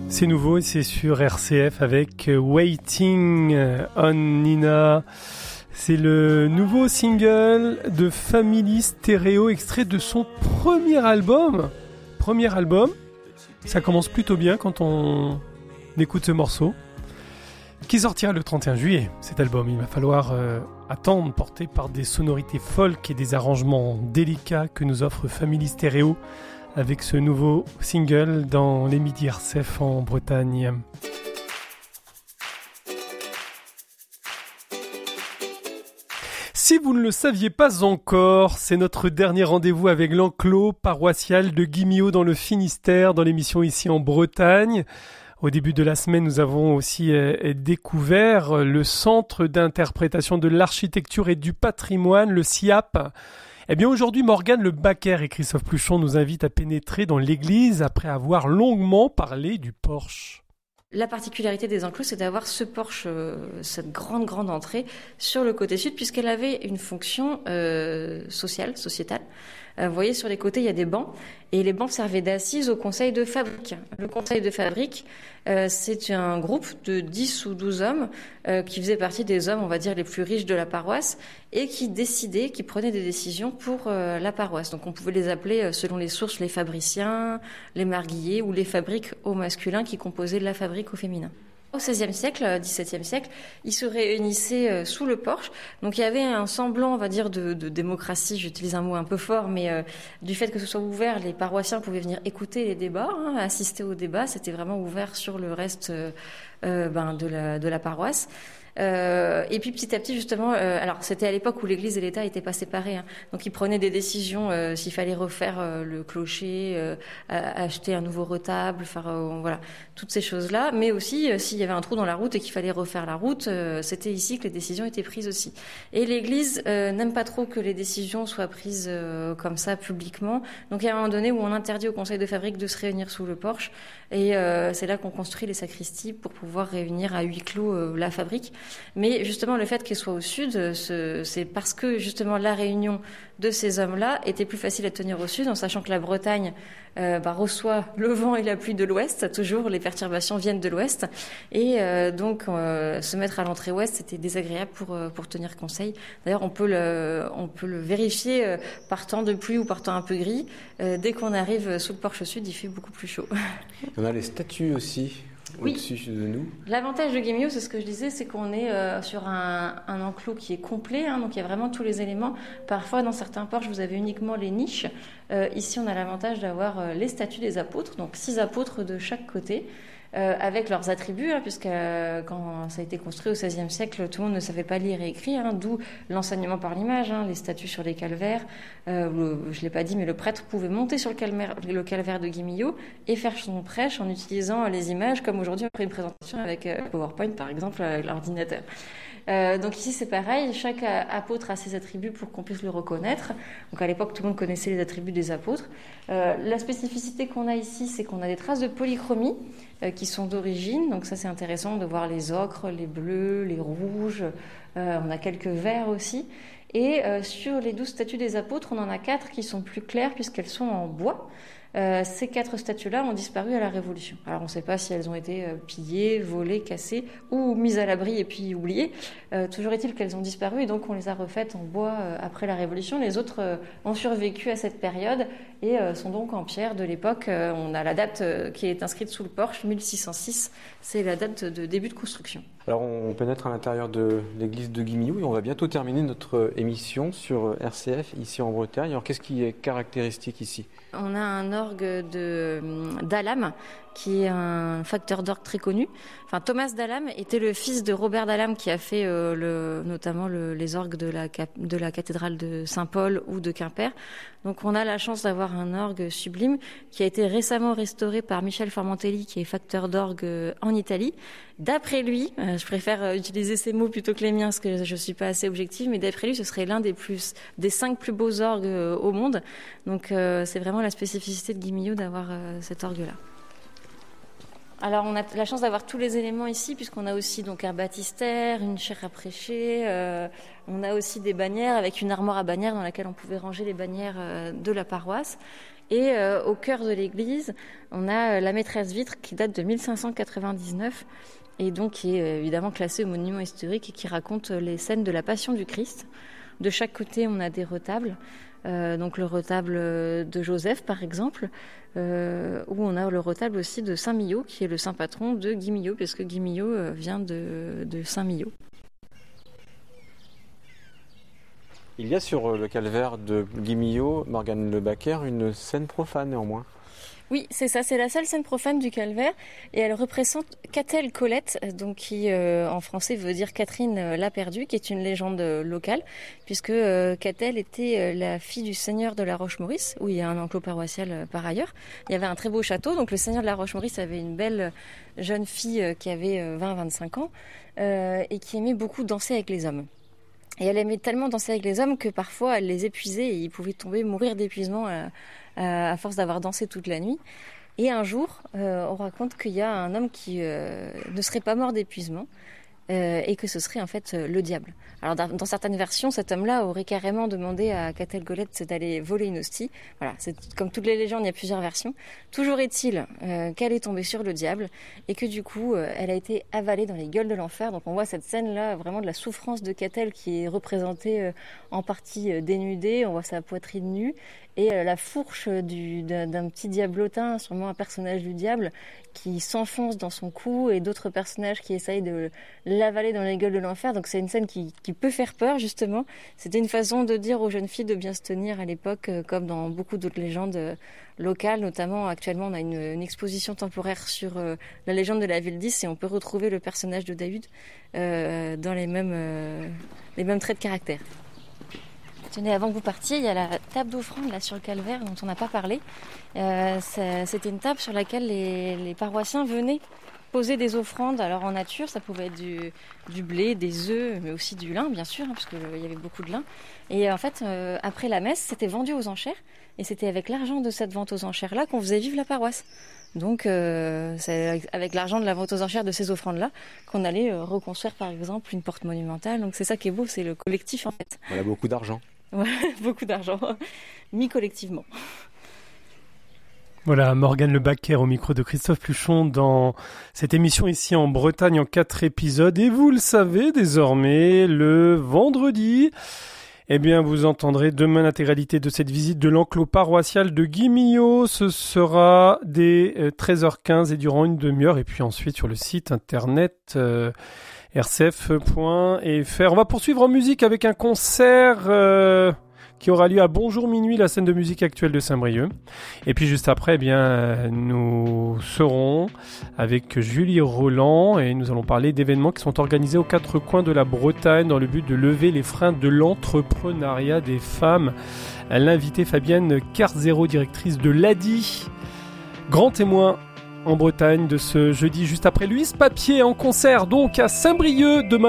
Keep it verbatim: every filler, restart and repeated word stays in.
C'est nouveau et c'est sur R C F avec Waiting on Nina. C'est le nouveau single de Family Stereo, extrait de son premier album. Premier album, ça commence plutôt bien quand on écoute ce morceau, qui sortira le trente et un juillet. Cet album, il va falloir euh, attendre, porté par des sonorités folk et des arrangements délicats que nous offre Family Stereo avec ce nouveau single dans les Midi R C F en Bretagne. Si vous ne le saviez pas encore, c'est notre dernier rendez-vous avec l'enclos paroissial de Guimio dans le Finistère, dans l'émission Ici en Bretagne. Au début de la semaine, nous avons aussi euh, découvert le Centre d'interprétation de l'architecture et du patrimoine, le C I A P. Eh bien aujourd'hui, Morgane Le Bacquer et Christophe Pluchon nous invitent à pénétrer dans l'église après avoir longuement parlé du porche. La particularité des enclos, c'est d'avoir ce porche, euh, cette grande, grande entrée sur le côté sud, puisqu'elle avait une fonction euh, sociale, sociétale. Euh, vous voyez, sur les côtés, il y a des bancs, et les bancs servaient d'assises au conseil de fabrique. Le conseil de fabrique, euh, c'est un groupe de dix ou douze hommes euh, qui faisaient partie des hommes, on va dire, les plus riches de la paroisse, et qui décidaient, qui prenaient des décisions pour euh, la paroisse. Donc on pouvait les appeler, euh, selon les sources, les fabriciens, les marguilliers ou les fabriques au masculin qui composaient la fabrique au féminin. Au seizième siècle, dix-septième siècle, ils se réunissaient euh, sous le porche. Donc il y avait un semblant, on va dire, de, de démocratie, j'utilise un mot un peu fort, mais euh, du fait que ce soit ouvert, les paroissiens pouvaient venir écouter les débats, hein, assister aux débats. C'était vraiment ouvert sur le reste euh, euh, ben, de, la, de la paroisse. Euh, et puis petit à petit justement, euh, alors c'était à l'époque où l'Église et l'État n'étaient pas séparés, hein, donc ils prenaient des décisions euh, s'il fallait refaire euh, le clocher, euh, acheter un nouveau retable, faire euh, voilà toutes ces choses-là, mais aussi euh, s'il y avait un trou dans la route et qu'il fallait refaire la route, euh, c'était ici que les décisions étaient prises aussi. Et l'Église euh, n'aime pas trop que les décisions soient prises euh, comme ça publiquement, donc il y a un moment donné où on interdit au conseil de fabrique de se réunir sous le porche, et euh, c'est là qu'on construit les sacristies pour pouvoir réunir à huis clos euh, la fabrique. Mais justement, le fait qu'elle soit au sud, c'est parce que justement la réunion de ces hommes-là était plus facile à tenir au sud, en sachant que la Bretagne euh, bah, reçoit le vent et la pluie de l'ouest. Toujours, les perturbations viennent de l'ouest. Et euh, donc, euh, se mettre à l'entrée ouest, c'était désagréable pour, euh, pour tenir conseil. D'ailleurs, on peut le, on peut le vérifier euh, par temps de pluie ou par temps un peu gris. Euh, dès qu'on arrive sous le porche sud, il fait beaucoup plus chaud. On a les statues aussi. Oui. Au-dessus de nous. L'avantage de Guimio, c'est ce que je disais, c'est qu'on est euh, sur un, un enclos qui est complet, hein, donc il y a vraiment tous les éléments. Parfois, dans certains porches, vous avez uniquement les niches. Euh, ici, on a l'avantage d'avoir euh, les statues des apôtres, donc six apôtres de chaque côté, euh, avec leurs attributs, hein, puisque euh, quand ça a été construit au seizième siècle, tout le monde ne savait pas lire et écrire, hein, d'où l'enseignement par l'image, hein, les statues sur les calvaires. Euh, le, je ne l'ai pas dit, mais le prêtre pouvait monter sur le calvaire, le calvaire de Guimio et faire son prêche en utilisant les images, comme aujourd'hui on fait une présentation avec euh, PowerPoint, par exemple, avec l'ordinateur. Euh, donc ici c'est pareil, chaque apôtre a ses attributs pour qu'on puisse le reconnaître. Donc à l'époque tout le monde connaissait les attributs des apôtres. Euh, la spécificité qu'on a ici, c'est qu'on a des traces de polychromie euh, qui sont d'origine. Donc ça c'est intéressant de voir les ocres, les bleus, les rouges. Euh, on a quelques verts aussi. Et euh, sur les douze statues des apôtres, on en a quatre qui sont plus claires puisqu'elles sont en bois. Euh, ces quatre statues-là ont disparu à la Révolution. Alors on ne sait pas si elles ont été euh, pillées, volées, cassées ou mises à l'abri et puis oubliées. Euh, toujours est-il qu'elles ont disparu et donc on les a refaites en bois euh, après la Révolution. Les autres euh, ont survécu à cette période et euh, sont donc en pierre de l'époque. Euh, on a la date euh, qui est inscrite sous le porche, mille six cent six, c'est la date de début de construction. Alors on pénètre à l'intérieur de l'église de Guimio et on va bientôt terminer notre émission sur R C F ici en Bretagne. Alors qu'est-ce qui est caractéristique ici ? On a un orgue de d'Alam qui est un facteur d'orgue très connu. Enfin, Thomas d'Alam était le fils de Robert d'Alam qui a fait euh, le, notamment le, les orgues de la, de la cathédrale de Saint-Paul ou de Quimper. Donc on a la chance d'avoir un orgue sublime qui a été récemment restauré par Michel Formentelli qui est facteur d'orgue en Italie. D'après lui, euh, je préfère utiliser ces mots plutôt que les miens parce que je suis pas assez objective, mais d'après lui ce serait l'un des, plus, des cinq plus beaux orgues euh, au monde. Donc euh, c'est vraiment la spécificité de Guimio d'avoir euh, cet orgue-là. Alors on a la chance d'avoir tous les éléments ici puisqu'on a aussi donc un baptistère, une chaire à prêcher, euh, on a aussi des bannières avec une armoire à bannières dans laquelle on pouvait ranger les bannières euh, de la paroisse. Et euh, au cœur de l'église, on a la maîtresse vitre qui date de mille cinq cent quatre-vingt-dix-neuf et donc qui est euh, évidemment classée au monument historique et qui raconte les scènes de la Passion du Christ. De chaque côté, on a des retables. Euh, donc le retable de Joseph, par exemple, euh, où on a le retable aussi de Saint Millot, qui est le saint patron de Guy Millot, parce que Guy Millot euh, vient de, de Saint Millot. Il y a sur le calvaire de Guy Millot, Morgane Le Bacquer, une scène profane néanmoins. Oui, c'est ça, c'est la seule scène profane du calvaire et elle représente Catel Colette, donc qui euh, en français veut dire Catherine euh, la perdue, qui est une légende euh, locale, puisque euh, Catel était euh, la fille du seigneur de la Roche-Maurice, où il y a un enclos paroissial euh, par ailleurs. Il y avait un très beau château, donc le seigneur de la Roche-Maurice avait une belle euh, jeune fille euh, qui avait euh, vingt à vingt-cinq ans euh, et qui aimait beaucoup danser avec les hommes. Et elle aimait tellement danser avec les hommes que parfois elle les épuisait et ils pouvaient tomber, mourir d'épuisement à, à, à force d'avoir dansé toute la nuit. Et un jour, euh, on raconte qu'il y a un homme qui euh, ne serait pas mort d'épuisement euh, et que ce serait en fait euh, le diable. Alors dans, dans certaines versions, cet homme-là aurait carrément demandé à Catel Colette d'aller voler une hostie. Voilà, c'est comme toutes les légendes, il y a plusieurs versions. Toujours est-il euh, qu'elle est tombée sur le diable et que du coup, euh, elle a été avalée dans les gueules de l'enfer. Donc on voit cette scène-là, vraiment de la souffrance de Catel qui est représentée euh, en partie euh, dénudée. On voit sa poitrine nue et euh, la fourche du, d'un, d'un petit diablotin, sûrement un personnage du diable, qui s'enfonce dans son cou et d'autres personnages qui essayent de l'avaler dans les gueules de l'enfer. Donc c'est une scène qui, qui peut faire peur, justement. C'était une façon de dire aux jeunes filles de bien se tenir à l'époque, euh, comme dans beaucoup d'autres légendes euh, locales. Notamment, actuellement, on a une, une exposition temporaire sur euh, la légende de la ville dix et on peut retrouver le personnage de David euh, dans les mêmes, euh, les mêmes traits de caractère. Tenez, avant que vous partiez, il y a la table d'offrande là sur le calvaire dont on n'a pas parlé. Euh, c'était une table sur laquelle les, les paroissiens venaient poser des offrandes. Alors en nature, ça pouvait être du, du blé, des œufs, mais aussi du lin, bien sûr, hein, parce qu'il y avait beaucoup de lin. Et en fait, euh, après la messe, c'était vendu aux enchères. Et c'était avec l'argent de cette vente aux enchères-là qu'on faisait vivre la paroisse. Donc, euh, c'est avec l'argent de la vente aux enchères de ces offrandes-là qu'on allait euh, reconstruire, par exemple, une porte monumentale. Donc c'est ça qui est beau, c'est le collectif, en fait. Voilà, beaucoup d'argent. Ouais, beaucoup d'argent, mis collectivement. Voilà, Morgane Le Bacquer au micro de Christophe Pluchon dans cette émission ici en Bretagne en quatre épisodes. Et vous le savez désormais, le vendredi, eh bien, vous entendrez demain l'intégralité de cette visite de l'enclos paroissial de Guy Millot. Ce sera dès treize heures quinze et durant une demi-heure. Et puis ensuite sur le site internet euh, r c f point f r. On va poursuivre en musique avec un concert euh, qui aura lieu à Bonjour Minuit, la scène de musique actuelle de Saint-Brieuc. Et puis juste après, eh bien, nous serons avec Julie Roland et nous allons parler d'événements qui sont organisés aux quatre coins de la Bretagne dans le but de lever les freins de l'entrepreneuriat des femmes. L'invitée Fabienne Carzero, directrice de l'A D I, grand témoin en Bretagne de ce jeudi juste après Louise Papier en concert donc à Saint-Brieuc demain.